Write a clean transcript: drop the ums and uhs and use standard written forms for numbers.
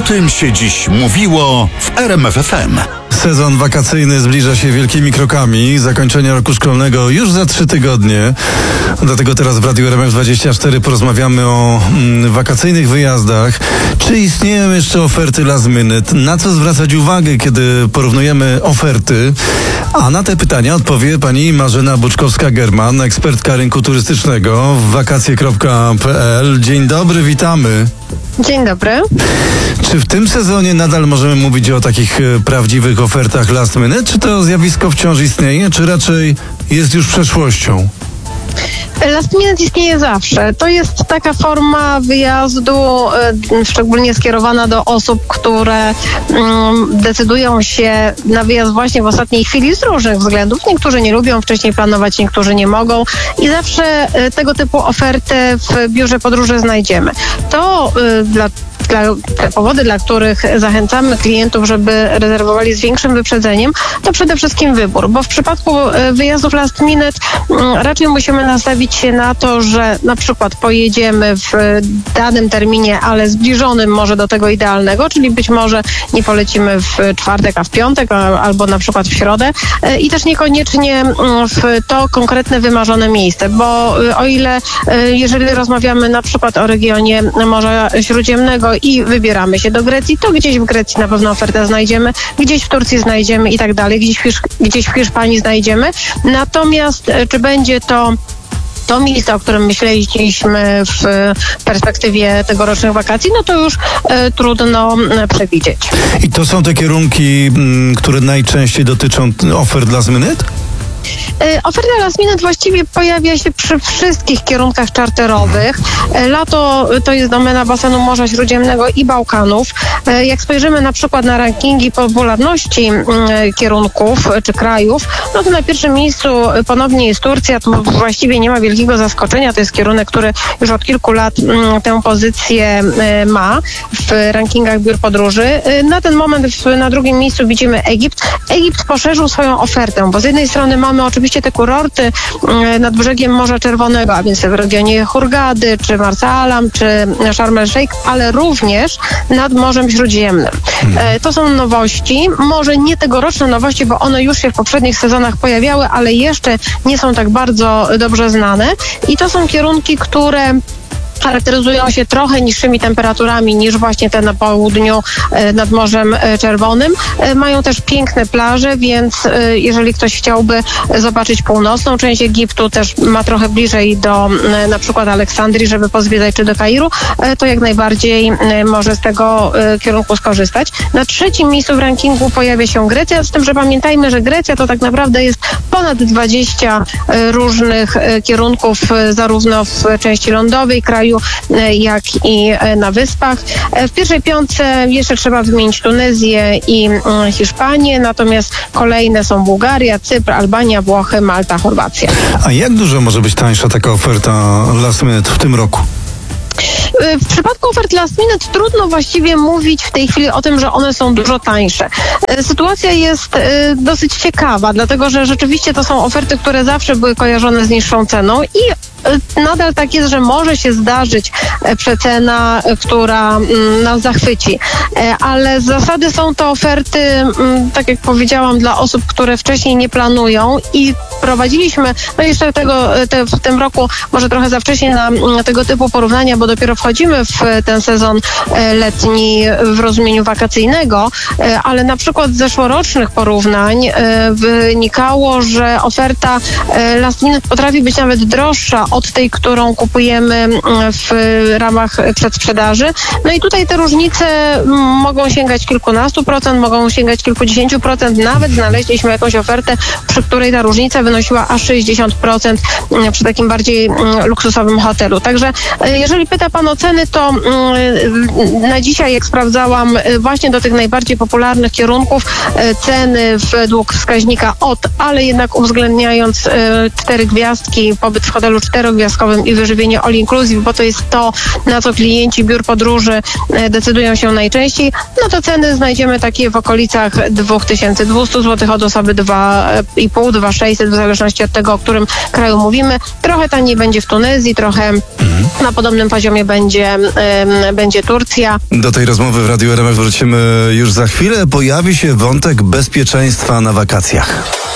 tym się dziś mówiło w RMF FM. Sezon wakacyjny zbliża się wielkimi krokami. Zakończenie roku szkolnego już za 3 tygodnie. Dlatego teraz w Radiu RMF24 porozmawiamy o wakacyjnych wyjazdach. Czy istnieją jeszcze oferty last minute? Na co zwracać uwagę, kiedy porównujemy oferty? A na te pytania odpowie pani Marzena Buczkowska-German, ekspertka rynku turystycznego w wakacje.pl. Dzień dobry, witamy. Dzień dobry. Czy w tym sezonie nadal możemy mówić o takich prawdziwych ofertach last minute? Czy to zjawisko wciąż istnieje, czy raczej jest już przeszłością? Last minute istnieje zawsze. To jest taka forma wyjazdu, szczególnie skierowana do osób, które decydują się na wyjazd właśnie w ostatniej chwili z różnych względów. Niektórzy nie lubią wcześniej planować, niektórzy nie mogą i zawsze tego typu oferty w biurze podróży znajdziemy. To te powody, dla których zachęcamy klientów, żeby rezerwowali z większym wyprzedzeniem, to przede wszystkim wybór, bo w przypadku wyjazdów last minute raczej musimy nastawić się na to, że na przykład pojedziemy w danym terminie, ale zbliżonym może do tego idealnego, czyli być może nie polecimy w czwartek, a w piątek, albo na przykład w środę i też niekoniecznie w to konkretne wymarzone miejsce, bo o ile jeżeli rozmawiamy na przykład o regionie Morza Śródziemnego i wybieramy się do Grecji, to gdzieś w Grecji na pewno ofertę znajdziemy, gdzieś w Turcji znajdziemy i tak dalej, gdzieś w Hiszpanii znajdziemy. Natomiast czy będzie to miejsce, o którym myśleliśmy w perspektywie tegorocznych wakacji, no to już trudno przewidzieć. I to są te kierunki, które najczęściej dotyczą ofert last minute? Oferta last minute właściwie pojawia się przy wszystkich kierunkach czarterowych. Lato to jest domena basenu Morza Śródziemnego i Bałkanów. Jak spojrzymy na przykład na rankingi popularności kierunków czy krajów, no to na pierwszym miejscu ponownie jest Turcja. Tu właściwie nie ma wielkiego zaskoczenia. To jest kierunek, który już od kilku lat tę pozycję ma w rankingach biur podróży. Na ten moment na drugim miejscu widzimy Egipt. Egipt poszerzył swoją ofertę, bo z jednej strony mamy oczywiście te kurorty nad brzegiem Morza Czerwonego, a więc w regionie Hurgady, czy Marsa Alam, czy Sharm el Sheikh, ale również nad Morzem Śródziemnym. To są nowości, może nie tegoroczne nowości, bo one już się w poprzednich sezonach pojawiały, ale jeszcze nie są tak bardzo dobrze znane i to są kierunki, które charakteryzują się trochę niższymi temperaturami niż właśnie te na południu nad Morzem Czerwonym. Mają też piękne plaże, więc jeżeli ktoś chciałby zobaczyć północną część Egiptu, też ma trochę bliżej do na przykład Aleksandrii, żeby pozwiedzać, czy do Kairu, to jak najbardziej może z tego kierunku skorzystać. Na trzecim miejscu w rankingu pojawia się Grecja, z tym, że pamiętajmy, że Grecja to tak naprawdę jest ponad 20 różnych kierunków, zarówno w części lądowej kraju, jak i na wyspach. W pierwszej piątce jeszcze trzeba wymienić Tunezję i Hiszpanię, natomiast kolejne są Bułgaria, Cypr, Albania, Włochy, Malta, Chorwacja. A jak dużo może być tańsza taka oferta last minute w tym roku? W przypadku ofert last minute trudno właściwie mówić w tej chwili o tym, że one są dużo tańsze. Sytuacja jest dosyć ciekawa, dlatego że rzeczywiście to są oferty, które zawsze były kojarzone z niższą ceną i nadal tak jest, że może się zdarzyć przecena, która nas zachwyci. Ale z zasady są to oferty, tak jak powiedziałam, dla osób, które wcześniej nie planują i prowadziliśmy, no jeszcze w tym roku może trochę za wcześnie na tego typu porównania, bo dopiero wchodzimy w ten sezon letni w rozumieniu wakacyjnego, ale na przykład z zeszłorocznych porównań wynikało, że oferta last minute potrafi być nawet droższa od tej, którą kupujemy w ramach przedsprzedaży. No i tutaj te różnice mogą sięgać kilkunastu procent, mogą sięgać kilkudziesięciu procent. Nawet znaleźliśmy jakąś ofertę, przy której ta różnica wynosiła aż 60% przy takim bardziej luksusowym hotelu. Także jeżeli pyta Pan o ceny, to na dzisiaj, jak sprawdzałam, właśnie do tych najbardziej popularnych kierunków ceny według wskaźnika ale jednak uwzględniając 4 gwiazdki, pobyt w hotelu 4 czterogwiazdkowym i wyżywienie all inclusive, bo to jest to, na co klienci biur podróży decydują się najczęściej, no to ceny znajdziemy takie w okolicach 2200 zł od osoby, 2,5, 2,600 w zależności od tego, o którym kraju mówimy. Trochę taniej będzie w Tunezji, trochę na podobnym poziomie będzie Turcja. Do tej rozmowy w Radiu RMF wrócimy już za chwilę. Pojawi się wątek bezpieczeństwa na wakacjach.